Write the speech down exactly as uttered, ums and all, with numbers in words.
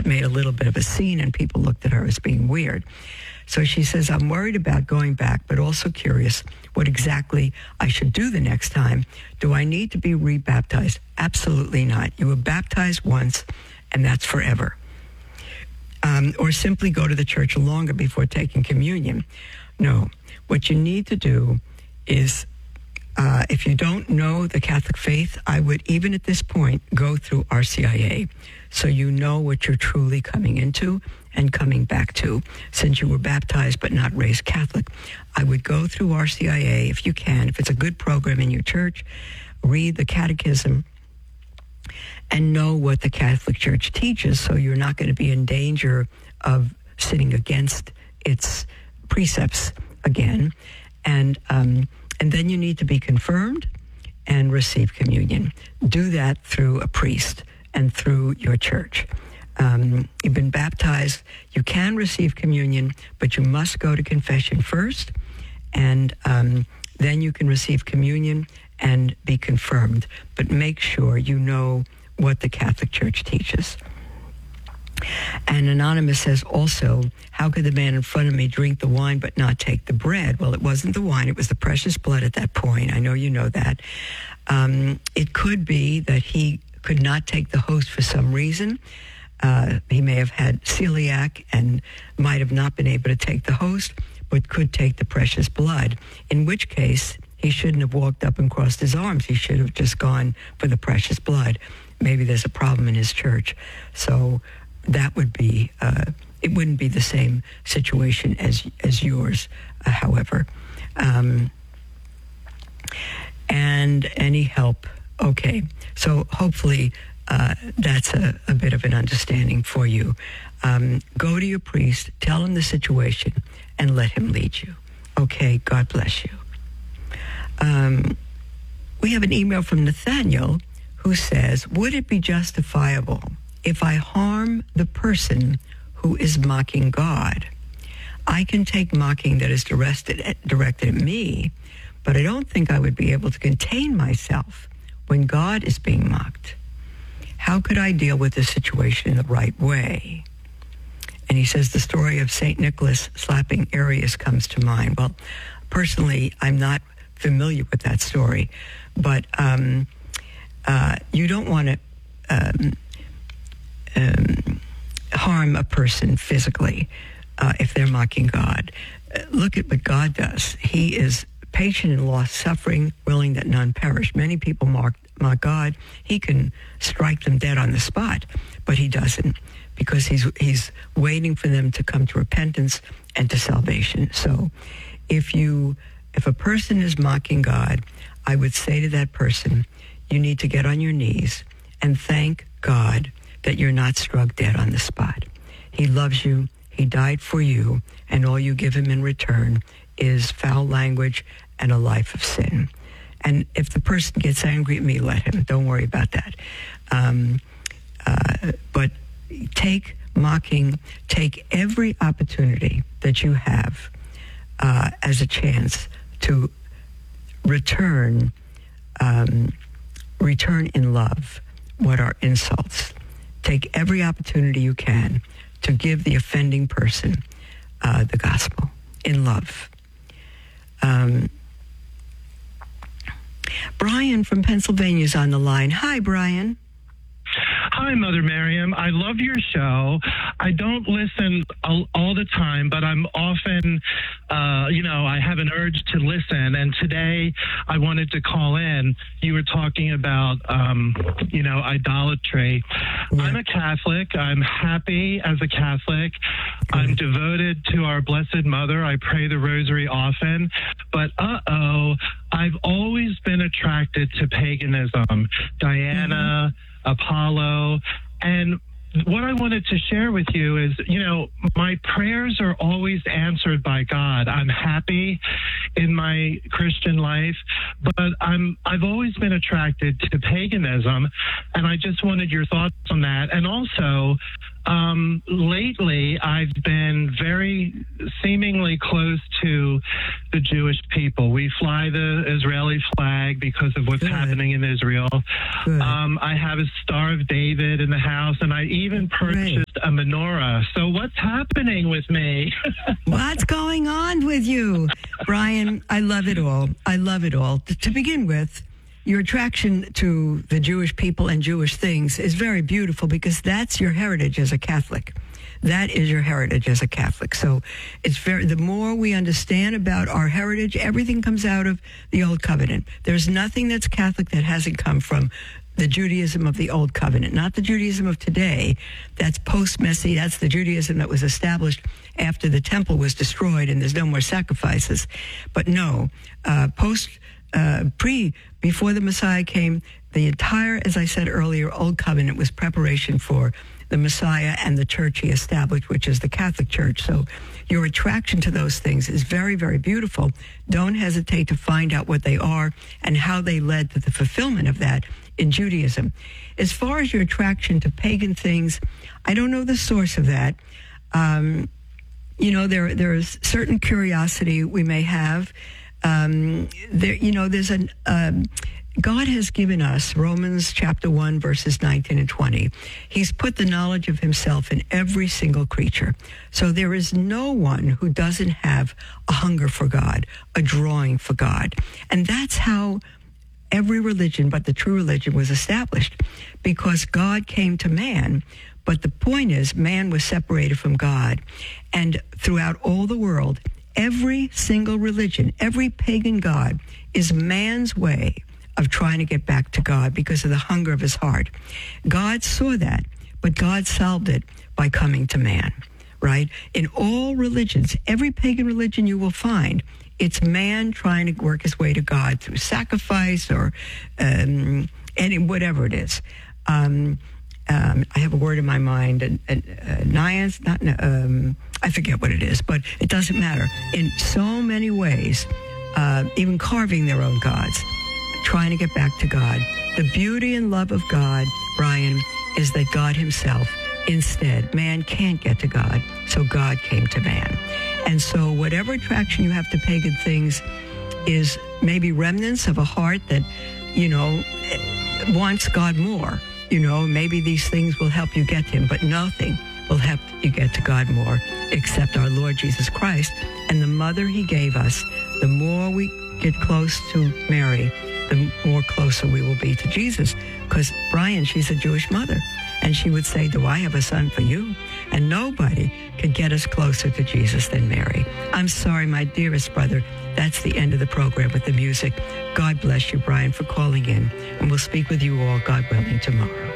that made a little bit of a scene, and people looked at her as being weird. So she says, I'm worried about going back, but also curious what exactly I should do the next time. Do I need to be rebaptized? Absolutely not. You were baptized once, and that's forever. Um, or simply go to the church longer before taking communion. No. What you need to do is, uh, if you don't know the Catholic faith, I would, even at this point, go through R C I A so you know what you're truly coming into and coming back to. Since you were baptized but not raised Catholic, I would go through R C I A if you can. If it's a good program in your church, read the catechism and know what the Catholic Church teaches, so you're not going to be in danger of sitting against its precepts again. And um, and then you need to be confirmed and receive communion. Do that through a priest and through your church. Um, you've been baptized, you can receive communion, but you must go to confession first, and um, then you can receive communion and be confirmed. But make sure you know what the Catholic Church teaches. And Anonymous says also, how could the man in front of me drink the wine but not take the bread? Well, it wasn't the wine, it was the precious blood at that point. I know you know that. Um, it could be that he could not take the host for some reason. Uh, he may have had celiac and might have not been able to take the host, but could take the precious blood, in which case he shouldn't have walked up and crossed his arms. He should have just gone for the precious blood. Maybe there's a problem in his church. So that would be, uh, it wouldn't be the same situation as as yours, uh, however. Um, and any help, okay. So hopefully uh, that's a, a bit of an understanding for you. Um, go to your priest, tell him the situation, and let him lead you. Okay, God bless you. Um, we have an email from Nathaniel who says, would it be justifiable if I harm the person who is mocking God? I can take mocking that is directed at, directed at me, but I don't think I would be able to contain myself when God is being mocked. How could I deal with this situation in the right way? And he says the story of Saint Nicholas slapping Arius comes to mind. Well, personally, I'm not familiar with that story, but um, uh, you don't want to um, um, harm a person physically uh, if they're mocking God. Uh, look at what God does. He is patient in loss, suffering, willing that none perish. Many people mock, mock God. He can strike them dead on the spot, but he doesn't, because he's he's waiting for them to come to repentance and to salvation. So if you if a person is mocking God, I would say to that person, you need to get on your knees and thank God that you're not struck dead on the spot. He loves you. He died for you, and all you give him in return is foul language and a life of sin. And if the person gets angry at me, let him. Don't worry about that. Um, uh, but take mocking, take every opportunity that you have uh, as a chance to return, um, return in love what are insults. Take every opportunity you can to give the offending person uh, the gospel in love. Um, Brian from Pennsylvania is on the line. Hi, Brian. Hi, Mother Miriam. I love your show. I don't listen all, all the time, but I'm often, uh, you know, I have an urge to listen. And today I wanted to call in. You were talking about, um, you know, idolatry. Yeah. I'm a Catholic. I'm happy as a Catholic. Good. I'm devoted to our Blessed Mother. I pray the rosary often. But, uh-oh, I've always been attracted to paganism. Diana, mm-hmm. Apollo, and what I wanted to share with you is, you know, my prayers are always answered by God. I'm happy in my Christian life, but I'm, I've always been attracted to paganism, and I just wanted your thoughts on that. And also, um, lately, I've been very seemingly close to the Jewish people. We fly the Israeli flag because of what's Good. happening in Israel. Um, I have a Star of David in the house, and I even purchased Great. a menorah. So what's happening with me? What's going on with you? Brian, I love it all. I love it all. To, to begin with, your attraction to the Jewish people and Jewish things is very beautiful because that's your heritage as a Catholic. That is your heritage as a Catholic. So it's very, the more we understand about our heritage, everything comes out of the Old Covenant. There's nothing that's Catholic that hasn't come from the Judaism of the Old Covenant, not the Judaism of today. That's post-Messy. That's the Judaism that was established after the temple was destroyed and there's no more sacrifices. But no, uh, post, uh, pre, before the Messiah came, the entire, as I said earlier, Old Covenant was preparation for the Messiah and the church he established, which is the Catholic Church. So your attraction to those things is very, very beautiful. Don't hesitate to find out what they are and how they led to the fulfillment of that in Judaism. As far as your attraction to pagan things, I don't know the source of that. Um, you know, there there is certain curiosity we may have. Um, there, you know, there's an... Um, God has given us, Romans chapter one, verses nineteen and twenty. He's put the knowledge of himself in every single creature. So there is no one who doesn't have a hunger for God, a drawing for God. And that's how every religion but the true religion was established, because God came to man. But the point is, man was separated from God. And throughout all the world, every single religion, every pagan god is man's way of trying to get back to God because of the hunger of his heart. God saw that, but God solved it by coming to man, right? In all religions, every pagan religion you will find, it's man trying to work his way to God through sacrifice or um, any whatever it is. Um, um, I have a word in my mind, and uh, uh, Naians, not um, I forget what it is, but it doesn't matter. In so many ways, uh, even carving their own gods, trying to get back to God. The beauty and love of God, Brian, is that God himself, instead, man can't get to God, so God came to man. And so whatever attraction you have to pagan things is maybe remnants of a heart that, you know, wants God more. You know, maybe these things will help you get to him, but nothing will help you get to God more except our Lord Jesus Christ and the mother he gave us. The more we get close to Mary, the more closer we will be to Jesus. Because, Brian, she's a Jewish mother. And she would say, do I have a son for you? And nobody could get us closer to Jesus than Mary. I'm sorry, my dearest brother. That's the end of the program with the music. God bless you, Brian, for calling in. And we'll speak with you all, God willing, tomorrow.